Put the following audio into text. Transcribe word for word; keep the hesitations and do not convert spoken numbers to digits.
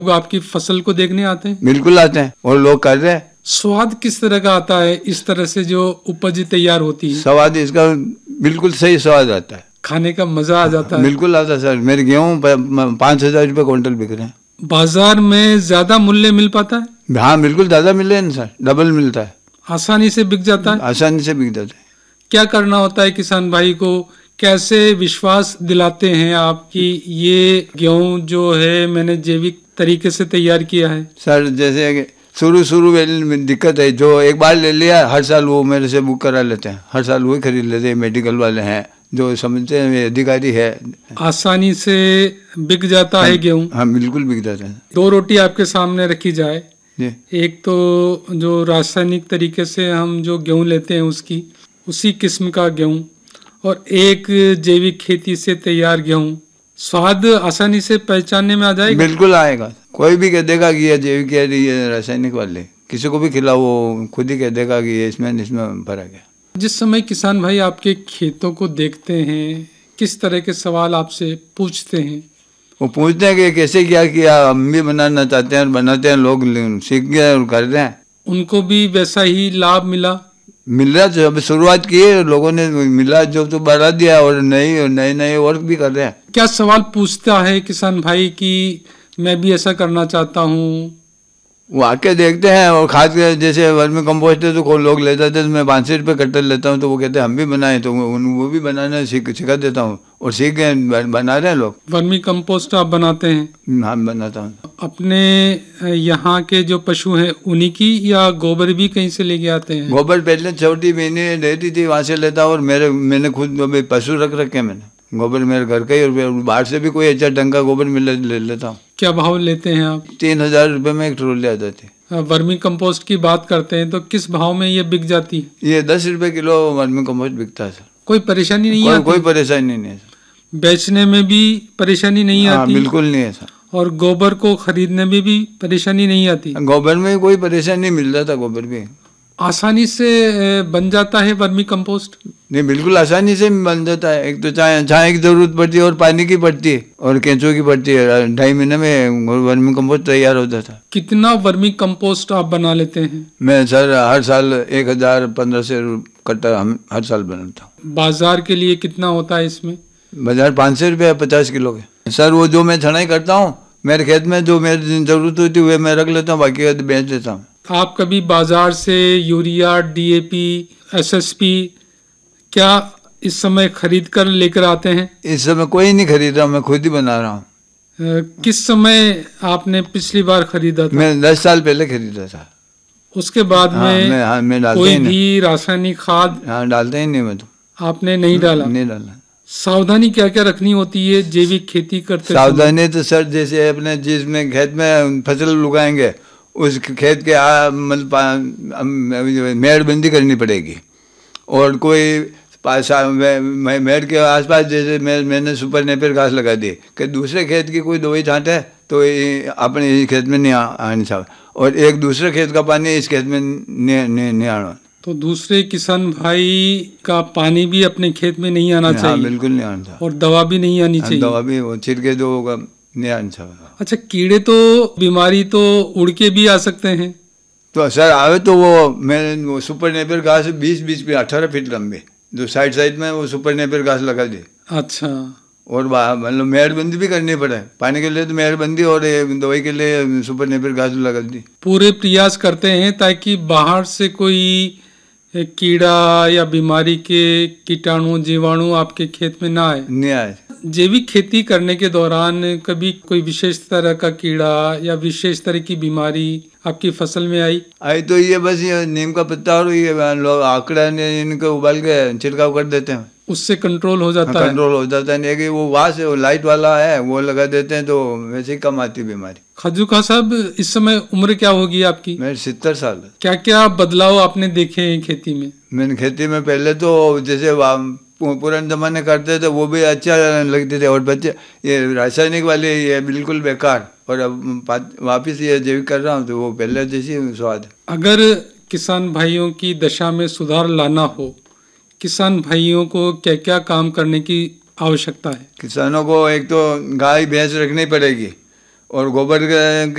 लोग आपकी फसल को देखने आते हैं? बिल्कुल आते हैं और लोग कर रहे हैं। स्वाद किस तरह का आता है इस तरह से जो उपज तैयार होती है? स्वाद इसका बिल्कुल सही स्वाद आता है, खाने का मजा आ जाता है। बिल्कुल आता है सर। मेरे गेहूँ पाँच हजार रुपये क्विंटल बिक रहे हैं। बाजार में ज्यादा मूल्य मिल पाता है? हाँ बिल्कुल ज्यादा मिल रहे हैं सर, डबल मिलता है, आसानी से बिक जाता है? आसानी से बिक जाता है। क्या करना होता है किसान भाई को, कैसे विश्वास दिलाते हैं आप कि ये गेहूं जो है मैंने जैविक तरीके से तैयार किया है? सर जैसे शुरू शुरू में दिक्कत है, जो एक बार ले लिया हर साल वो मेरे से बुक करा लेते हैं, हर साल वही खरीद लेते हैं। मेडिकल वाले हैं जो समझते हैं, अधिकारी है, आसानी से बिक जाता है गेहूं। हाँ बिल्कुल बिक जाता है। दो रोटी आपके सामने रखी जाए, जी। एक तो जो रासायनिक तरीके से हम जो गेहूं लेते हैं उसकी उसी किस्म का गेहूं, और एक जैविक खेती से तैयार गेहूं, स्वाद आसानी से पहचानने में आ जाएगा? बिल्कुल आएगा। कोई भी कह देगा कि ये जैविक है, ये रासायनिक वाले, किसी को भी खिलाओ वो खुद ही कह देगा कि ये इसमें इसमें फर्क है। जिस समय किसान भाई आपके खेतों को देखते हैं, किस तरह के सवाल आपसे पूछते हैं? वो पूछते हैं कि कैसे क्या किया, हम भी बनाना चाहते हैं और बनाते हैं, लोग सीख गए और कर रहे हैं। उनको भी वैसा ही लाभ मिला? मिल रहा है, अभी शुरुआत की है, लोगों ने मिला जो तो बढ़ा दिया, और नई और नए नए वर्क भी कर रहे हैं। क्या सवाल पूछता है किसान भाई कि मैं भी ऐसा करना चाहता हूँ? वो आके देखते हैं, और खाद के जैसे वर्मी कंपोस्ट है तो लोग ले जाते हैं, तो मैं पाँच सौ रुपये कट्टर लेता हूँ, तो वो कहते हैं हम भी बनाए, तो वो भी बनाना सीख सिखा देता हूँ, और सीख गए, बना रहे हैं लोग। वर्मी कंपोस्ट आप बनाते हैं? हाँ बनाता हूँ। अपने यहाँ के जो पशु हैं उन्हीं की, या गोबर भी कहीं से लेके आते हैं? गोबर पहले छोटी बहनी रहती थी वहाँ से लेता हूँ, और मेरे मैंने खुद पशु रख रखे, मैंने गोबर मेरे घर का ही, और बाहर से भी कोई अच्छा ढंग का गोबर मिल ले लेता हूँ। क्या भाव लेते हैं आप? तीन हजार रुपये में एक ट्रॉली आ जाती है। वर्मी कंपोस्ट की बात करते हैं तो किस भाव में ये बिक जाती है? ये दस रुपए किलो वर्मी कंपोस्ट बिकता है सर। कोई परेशानी नहीं कोई, आती? कोई परेशानी नहीं है सर। बेचने में भी परेशानी नहीं हाँ, आती? बिल्कुल नहीं है सर। और गोबर को खरीदने में भी परेशानी नहीं आती? गोबर में कोई परेशानी नहीं, मिल जाता गोबर भी आसानी से बन जाता है वर्मी कंपोस्ट? नहीं, बिल्कुल आसानी से बन जाता है। एक तो चाय चाय की जरूरत पड़ती है, और पानी की पड़ती है, और केंचुओं की पड़ती है। ढाई महीने में वर्मी कंपोस्ट तैयार हो जाता है। कितना वर्मी कंपोस्ट आप बना लेते हैं? मैं सर हर साल एक हजार पंद्रह सौ कट्टा हम हर साल बनाता हूँ। बाजार के लिए कितना होता है इसमें? बाजार पाँच सौ रुपये पचास किलो के सर। वो जो मैं छनाई करता हूँ मेरे खेत में, जो मेरी जरूरत होती है मैं रख लेता हूँ, बाकी का बेच देता हूँ। आप कभी बाजार से यूरिया, डीएपी, एसएसपी क्या इस समय खरीद कर लेकर आते हैं? इस समय कोई नहीं खरीद रहा, मैं खुद ही बना रहा हूँ। किस समय आपने पिछली बार खरीदा था? मैं दस साल पहले खरीदा था। उसके बाद हाँ, में मैं, हाँ, मैं कोई भी रासायनिक खाद? हाँ डालते ही नहीं मैं तो। आपने नहीं डाला? नहीं डाला। सावधानी क्या क्या रखनी होती है जैविक खेती करते? सावधानी तो सर जैसे अपने जिसमें खेत में फसल उगाएंगे उस खेत के मतलब मेड़बंदी करनी पड़ेगी, और कोई मेड़ के आसपास जैसे मैं मैंने सुपर नेपियर घास लगा दी कि दूसरे खेत की कोई दवाई छांटे तो अपने खेत में नहीं आनी चाहिए, और एक दूसरे खेत का पानी इस खेत में नहीं नहीं, नहीं आना। तो दूसरे किसान भाई का पानी भी अपने खेत में नहीं आना चाहिए? हाँ, बिल्कुल नहीं आना चाहिए। और दवा भी नहीं आनी चाहिए? दवा भी वो छिड़के दो होगा, नहीं आना चाहिए। अच्छा, कीड़े तो बीमारी तो उड़ के भी आ सकते हैं? तो सर आवे तो वो मैंने वो सुपर नेपियर घास बीस बीस पे अठारह फीट लंबे जो साइड साइड में वो सुपर नेपियर घास लगा दी। अच्छा। और मतलब मेड़बंदी भी करनी पड़े, पानी के लिए तो मेड़बंदी, और दवाई के लिए सुपर नेपियर घास लगा दी। पूरे प्रयास करते हैं ताकि बाहर से कोई कीड़ा या बीमारी के कीटाणु जीवाणु आपके खेत में ना आए? नहीं आए। जैविक खेती करने के दौरान कभी कोई विशेष तरह का कीड़ा या विशेष तरह की बीमारी आपकी फसल में आई? आई तो ये बस ये नीम का पत्ता और ये लोग आंकड़ा ने इनको उबाल के छिड़काव कर देते हैं, उससे कंट्रोल हो जाता है? कंट्रोल हो जाता है। कि वो वहाँ से वो लाइट वाला है वो लगा देते हैं तो वैसे ही कम आती बीमारी। खजू खां साहब, इस समय उम्र क्या होगी आपकी? मेरे सत्तर साल। क्या क्या बदलाव आपने देखे हैं खेती में? मैंने खेती में पहले तो जैसे पुराने जमाने करते थे वो भी अच्छा लगते थे, और बच्चे ये रासायनिक वाले ये बिल्कुल बेकार, और अब वापिस ये जैविक कर रहा हूँ तो वो पहले जैसी स्वाद। अगर किसान भाइयों की दशा में सुधार लाना हो, किसान भाइयों को क्या क्या काम करने की आवश्यकता है? किसानों को एक तो गाय भैंस रखनी पड़ेगी, और गोबर के